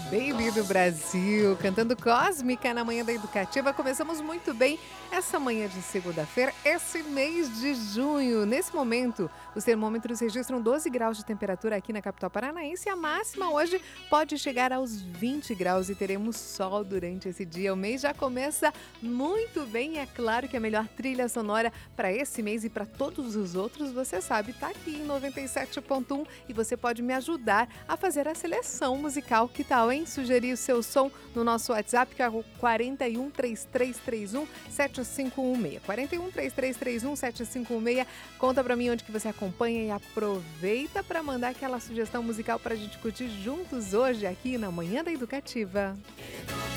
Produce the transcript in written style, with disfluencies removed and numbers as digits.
Baby do Brasil, cantando Cósmica na manhã da Educativa. Começamos muito bem essa manhã de segunda-feira, esse mês de junho. Nesse momento, os termômetros registram 12 graus de temperatura aqui na capital paranaense. A máxima hoje pode chegar aos 20 graus e teremos sol durante esse dia. O mês já começa muito bem. É claro que a melhor trilha sonora para esse mês e para todos os outros, você sabe, está aqui em 97.1 e você pode me ajudar a fazer a seleção musical. Que tal, hein? Sugerir o seu som no nosso WhatsApp, que é o 41 3331 7516. 41 3331 7516. Conta pra mim onde que você acompanha e aproveita para mandar aquela sugestão musical pra gente curtir juntos hoje aqui na Manhã da Educativa.